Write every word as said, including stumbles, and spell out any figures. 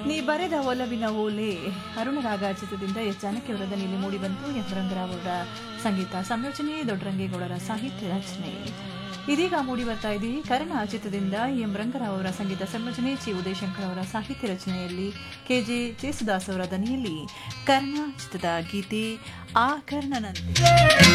ನೀ ಬರೆದ ಒಲವಿನ ಓಲೆ ಅರುಣರಾಗ ಚಿತ್ರದಿಂದ ಎಸ್ ಜಾನಕಿ ಅವರ ದನಿಯಲ್ಲಿ ಮೂಡಿಬಂತು. ಎಂ ರಂಗರಾವ್ ಅವರ ಸಂಗೀತ ಸಂಯೋಜನೆ, ದೊಡ್ಡರಂಗೇಗೌಡರ ಸಾಹಿತ್ಯ ರಚನೆ. ಇದೀಗ ಮೂಡಿ ಬರ್ತಾ ಇದ್ದೀವಿ ಕರ್ಣ ಚಿತ್ರದಿಂದ ಎಂ ರಂಗರಾವ್ ಅವರ ಸಂಗೀತ ಸಂಯೋಜನೆ, ಚಿ ಉದಯಶಂಕರ್ ಅವರ ಸಾಹಿತ್ಯ ರಚನೆಯಲ್ಲಿ ಕೆಜೆ ಜೇಸುದಾಸ್ ಅವರ ದನಿಯಲ್ಲಿ ಕರ್ಣ ಚಿತ್ರದ ಗೀತೆ ಆ ಕರ್ಣನಂತೆ.